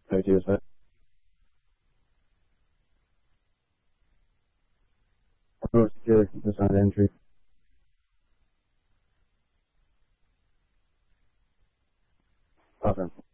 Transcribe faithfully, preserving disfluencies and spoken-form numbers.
O T was hit. Most secure, assigned entry. Offense.